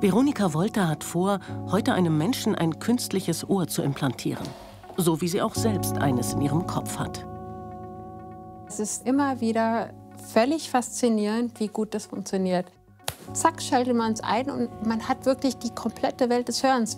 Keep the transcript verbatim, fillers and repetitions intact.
Veronika Wolter hat vor, heute einem Menschen ein künstliches Ohr zu implantieren. So wie sie auch selbst eines in ihrem Kopf hat. Es ist immer wieder völlig faszinierend, wie gut das funktioniert. Zack, schaltet man es ein und man hat wirklich die komplette Welt des Hörens.